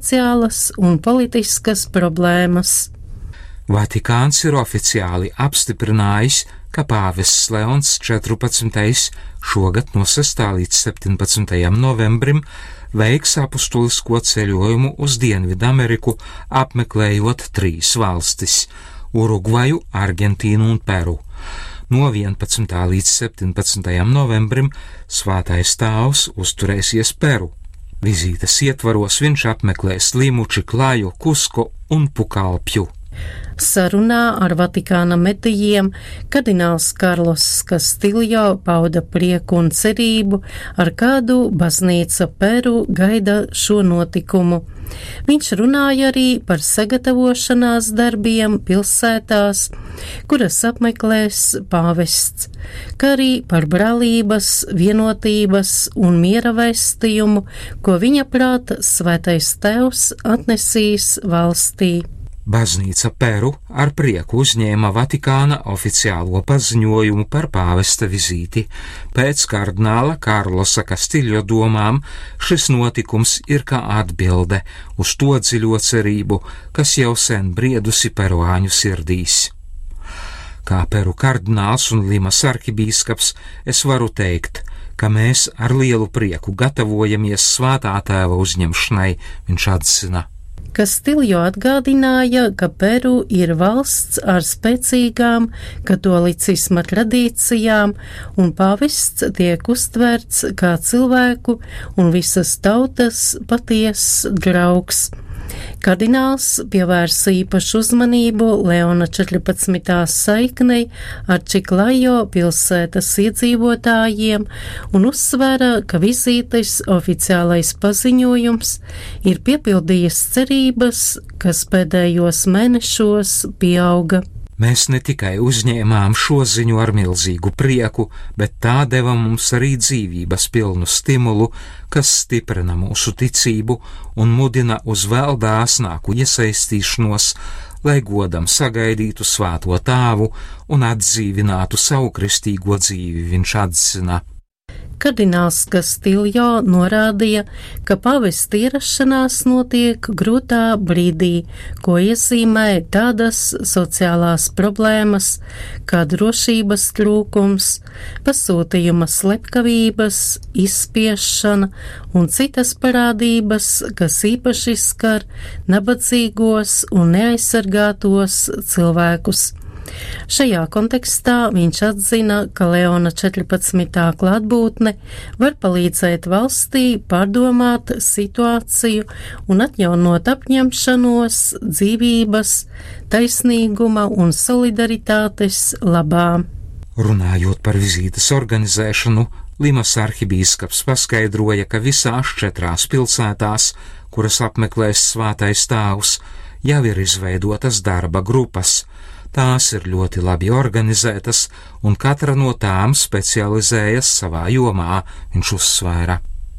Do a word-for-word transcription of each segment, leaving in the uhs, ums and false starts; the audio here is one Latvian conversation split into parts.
sociālas un politiskas problēmas. Vatikāns ir oficiāli apstiprinājis, ka pāvests Leons četrpadsmitais šogad no sestā līdz septiņpadsmitajam novembrim veiks apustulisko ceļojumu uz Dienvidameriku, apmeklējot trīs valstis – Urugvaju, Argentīnu un Peru. No vienpadsmitā līdz septiņpadsmitajam novembrim Svētais Tēvs uzturēsies Peru. Vizītes ietvaros viņš apmeklēs Limu, Čiklaju, Kusko un Pukalpju. Sarunā ar Vatikāna medijiem kardināls Karlos Kastiljo pauda prieku un cerību, ar kādu baznīca Peru gaida šo notikumu. Viņš runāja arī par sagatavošanās darbiem pilsētās, kuras apmeklēs pāvests, kā arī par brālības, vienotības un miera vēstījumu, ko viņa prāta Svētais Tēvs atnesīs valstī. Baznīca Peru ar prieku uzņēma Vatikāna oficiālo paziņojumu par pāvesta vizīti. Pēc kardināla Karlosa Kastiljo domām šis notikums ir kā atbilde uz to dziļo cerību, kas jau sen briedusi peruāņu sirdīs. Kā Peru kardināls un Limas arhibīskaps es varu teikt, ka mēs ar lielu prieku gatavojamies Svētā Tēva uzņemšanai, viņš atzina. Kastiljo atgādināja, ka Peru ir valsts ar spēcīgām katolicisma tradīcijām, un pāvests tiek uztverts kā cilvēku un visas tautas patiess draugs. Kardināls pievērsa īpašu uzmanību Leona četrpadsmitā saiknei ar Čiklajo pilsētas iedzīvotājiem un uzsvēra, ka vizītes oficiālais paziņojums ir piepildījis cerības, kas pēdējos mēnešos pieauga. Mēs ne tikai uzņēmām šo ziņu ar milzīgu prieku, bet tā deva mums arī dzīvības pilnu stimulu, kas stiprina mūsu ticību un mudina uz vēl dāsnāku iesaistīšanos, lai godam sagaidītu Svēto Tēvu un atdzīvinātu savu kristīgo dzīvi, viņš atzina. Kardināls Kastiljo norādīja, ka pāvesta ierašanās notiek grūtā brīdī, ko iezīmē tādas sociālās problēmas kā drošības trūkums, pasūtījuma slepkavības, izspiešana un citas parādības, kas īpaši skar nabadzīgos un neaizsargātos cilvēkus. Šajā kontekstā viņš atzina, ka Leona četrpadsmitā klātbūtne var palīdzēt valstī pārdomāt situāciju un atjaunot apņemšanos dzīvības, taisnīguma un solidaritātes labā. Runājot par vizītes organizēšanu, Limas arhibīskaps paskaidroja, ka visās četrās pilsētās, kuras apmeklēs Svētais Tēvs, jau ir izveidotas darba grupas. Tās ir ļoti labi organizētas, un katra no tām specializējas savā jomā, viņš uzsvēra.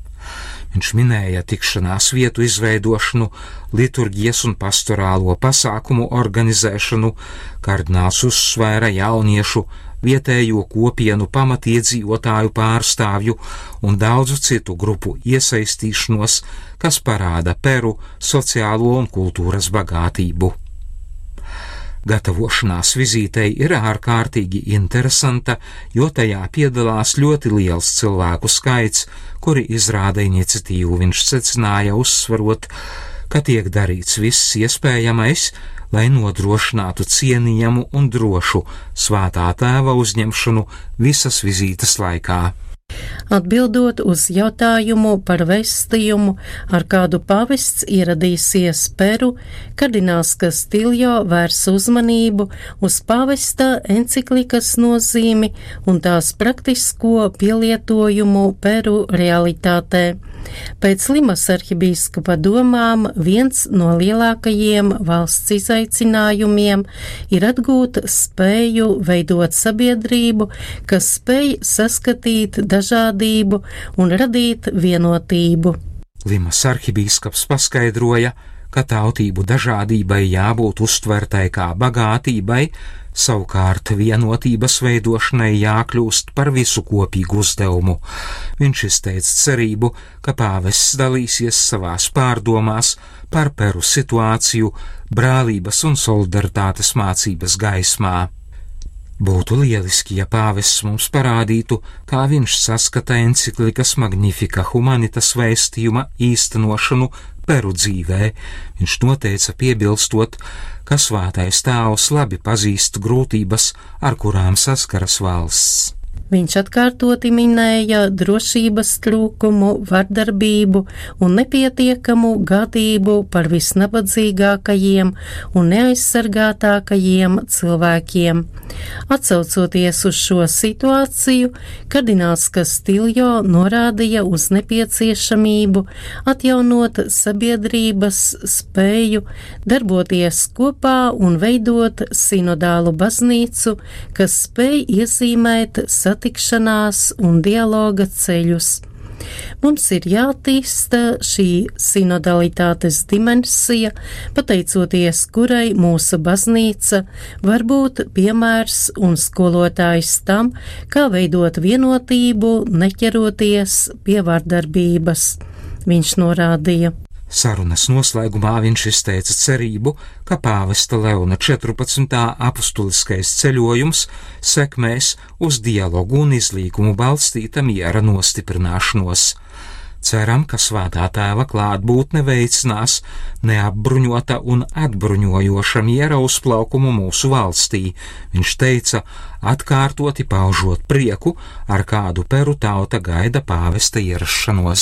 Viņš minēja tikšanās vietu izveidošanu, liturģijas un pastorālo pasākumu organizēšanu, kardināls uzsvēra jauniešu, vietējo kopienu pamatiedzīvotāju pārstāvju un daudzu citu grupu iesaistīšanos, kas parāda Peru sociālo un kultūras bagātību. Gatavošanās vizītei ir ārkārtīgi interesanta, jo tajā piedalās ļoti liels cilvēku skaits, kuri izrāda iniciatīvu, viņš secināja, uzsvarot, ka tiek darīts viss iespējamais, lai nodrošinātu cienījamu un drošu Svētā Tēva uzņemšanu visas vizītes laikā. Atbildot uz jautājumu par vēstījumu, ar kādu pāvests ieradīsies Peru, kardināls Kastiljo vērs uzmanību uz pāvesta enciklikas nozīmi un tās praktisko pielietojumu Peru realitātē. Pēc Limas arhibīskapa domām viens no lielākajiem valsts izaicinājumiem ir atgūt spēju veidot sabiedrību, kas spēj saskatīt dažādību un radīt vienotību. Limas arhibīskaps paskaidroja, ka tautību dažādībai jābūt uztvertai kā bagātībai, savukārt vienotības veidošanai jākļūst par visu kopīgu uzdevumu. Viņš izteica cerību, ka pāvests dalīsies savās pārdomās par Peru situāciju brālības un solidaritātes mācības gaismā. Būtu lieliski, ja pāvests mums parādītu, kā viņš saskata enciklikas Magnifica Humanitas vēstījuma īstenošanu Peru dzīvē. Viņš noteica piebilstot, ka svētais tēvs labi pazīst grūtības, ar kurām saskaras valsts. Viņš atkārtoti minēja drošības trūkumu, vardarbību un nepietiekamu gādību par visnabadzīgākajiem un neaizsargātākajiem cilvēkiem. Atsaucoties uz šo situāciju, kardināls Kastiljo norādīja uz nepieciešamību atjaunot sabiedrības spēju darboties kopā un veidot sinodālu baznīcu, kas spēj iezīmēt satikšanās un dialoga ceļus. Mums ir jātīsta šī sinodalitātes dimensija, pateicoties kurai mūsu baznīca var būt piemērs un skolotājs tam, kā veidot vienotību, neķeroties pie vardarbības. Viņš norādīja. Sarunas noslēgumā viņš izteica cerību, ka pāvesta Leona četrpadsmitā apustuliskais ceļojums sekmēs uz dialogu un izlīgumu balstīta miera nostiprināšanos. Ceram, ka svētā tēva klātbūtne veicinās neapbruņota un atbruņojoša miera uzplaukumu mūsu valstī. Viņš teica, atkārtoti paužot prieku, ar kādu Peru tauta gaida pāvesta ierašanos.